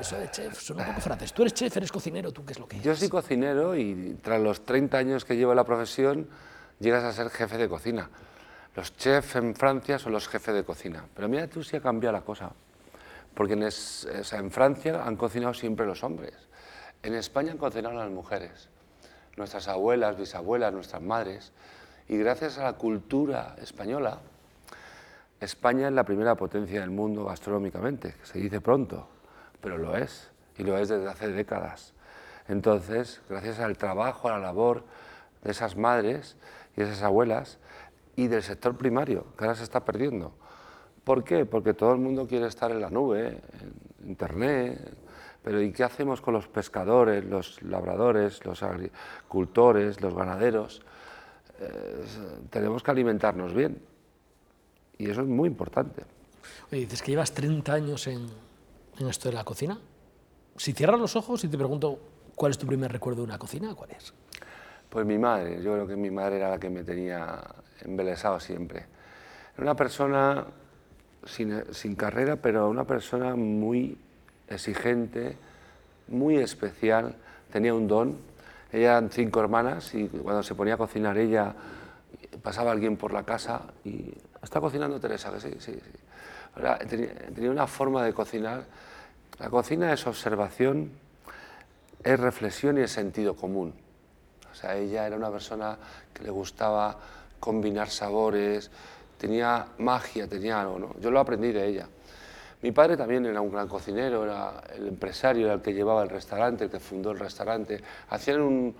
eso de chef suena un poco francés. ¿Tú eres chef, eres cocinero, tú qué es lo que eres? Yo soy cocinero y tras los 30 años que llevo en la profesión, llegas a ser jefe de cocina. Los chefs en Francia son los jefes de cocina, pero mira tú si ha cambiado la cosa, porque en Francia han cocinado siempre los hombres, en España han cocinado las mujeres, nuestras abuelas, bisabuelas, nuestras madres, y gracias a la cultura española, España es la primera potencia del mundo gastronómicamente, que se dice pronto, pero lo es, y lo es desde hace décadas. Entonces, gracias al trabajo, a la labor de esas madres y esas abuelas, y del sector primario, que ahora se está perdiendo. ¿Por qué? Porque todo el mundo quiere estar en la nube, en internet, pero ¿y qué hacemos con los pescadores, los labradores, los agricultores, los ganaderos? Tenemos que alimentarnos bien, y eso es muy importante. Oye, dices que llevas 30 años en esto de la cocina. Si cierras los ojos y te pregunto cuál es tu primer recuerdo de una cocina, ¿cuál es? Pues mi madre, yo creo que mi madre era la que me tenía embelesado siempre. Era una persona sin carrera, pero una persona muy exigente, muy especial, tenía un don. Ella eran 5 hermanas y cuando se ponía a cocinar ella, pasaba alguien por la casa y ¿está cocinando Teresa? Que sí, sí, sí. Ahora, tenía una forma de cocinar. La cocina es observación, es reflexión y es sentido común. O sea, ella era una persona que le gustaba combinar sabores, tenía magia, tenía algo, ¿no? Yo lo aprendí de ella. Mi padre también era un gran cocinero, era el empresario, era el que llevaba el restaurante, el que fundó el restaurante. Hacían un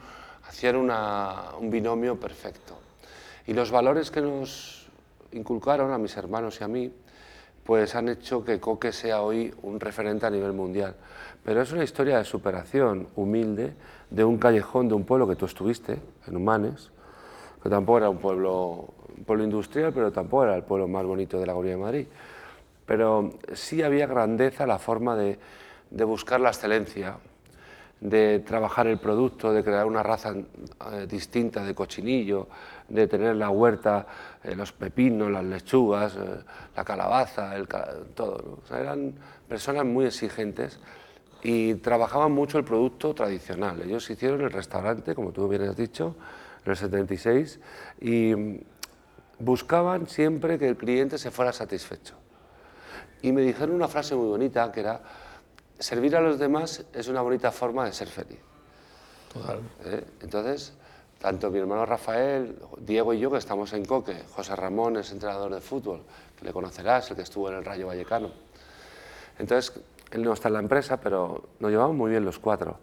binomio perfecto. Y los valores que nos inculcaron a mis hermanos y a mí, pues han hecho que Coque sea hoy un referente a nivel mundial. Pero es una historia de superación humilde de un callejón, de un pueblo que tú estuviste, en Humanes, que tampoco era un pueblo industrial, pero tampoco era el pueblo más bonito de la Comunidad de Madrid. Pero sí había grandeza, la forma de buscar la excelencia, de trabajar el producto, de crear una raza distinta de cochinillo, de tener la huerta, los pepinos, las lechugas, la calabaza, todo, ¿no? O sea, eran personas muy exigentes y trabajaban mucho el producto tradicional. Ellos hicieron el restaurante, como tú bien has dicho, en el 76, y buscaban siempre que el cliente se fuera satisfecho. Y me dijeron una frase muy bonita que era: servir a los demás es una bonita forma de ser feliz. Total. Entonces, tanto mi hermano Rafael, Diego y yo, que estamos en Coque, José Ramón es entrenador de fútbol, que le conocerás, el que estuvo en el Rayo Vallecano. Entonces, él no está en la empresa, pero nos llevamos muy bien los 4.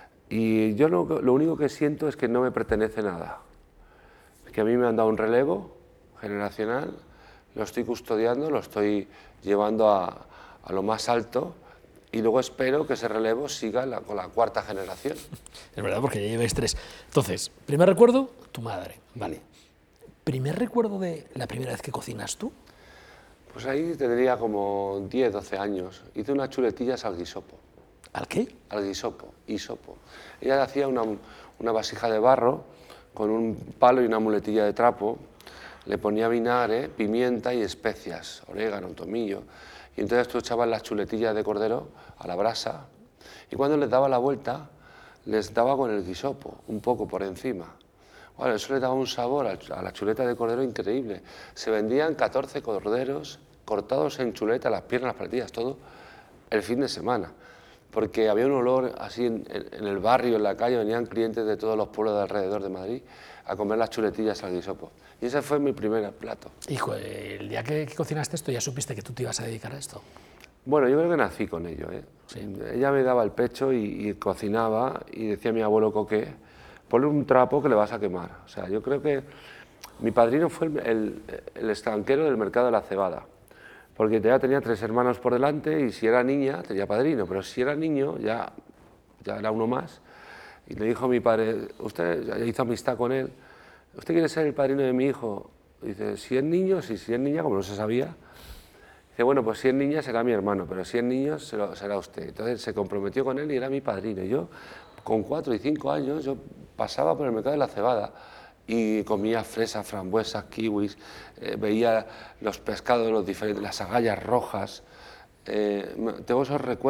Y yo lo único que siento es que no me pertenece nada. Que a mí me han dado un relevo generacional, lo estoy custodiando, lo estoy llevando a lo más alto, y luego espero que ese relevo siga con la 4ª generación. Es verdad, porque ya lleváis 3. Entonces, primer recuerdo, tu madre. Vale. ¿Primer recuerdo de la primera vez que cocinas tú? Pues ahí tendría como 10, 12 años. Hice unas chuletillas al guisopo. ¿Al qué? Al guisopo, hisopo. Ella hacía una vasija de barro con un palo y una muletilla de trapo, le ponía vinagre, pimienta y especias, orégano, tomillo, y entonces tú echabas las chuletillas de cordero a la brasa y cuando les daba la vuelta les daba con el guisopo, un poco por encima. Bueno, eso le daba un sabor a la chuleta de cordero increíble. Se vendían 14 corderos cortados en chuleta, las piernas, las patillas, todo, el fin de semana. Porque había un olor así en el barrio, en la calle, venían clientes de todos los pueblos de alrededor de Madrid a comer las chuletillas al guisopo. Y ese fue mi primer plato. Hijo, el día que cocinaste esto, ¿ya supiste que tú te ibas a dedicar a esto? Bueno, yo creo que nací con ello, ¿eh? Sí. Ella me daba el pecho y cocinaba y decía mi abuelo Coque, ponle un trapo que le vas a quemar. O sea, yo creo que mi padrino fue el estanquero del mercado de la cebada. Porque ya tenía 3 hermanos por delante y si era niña tenía padrino, pero si era niño ya era uno más. Y le dijo a mi padre, usted ya hizo amistad con él, ¿usted quiere ser el padrino de mi hijo? Y dice, si es niño, sí, si es niña, como no se sabía. Dice, bueno, pues si es niña será mi hermano, pero si es niño será usted. Entonces se comprometió con él y era mi padrino. Y yo, con 4 y 5 años, yo pasaba por el mercado de la cebada y comía fresas, frambuesas, kiwis, veía los pescados, las agallas rojas. Tengo esos recuerdos.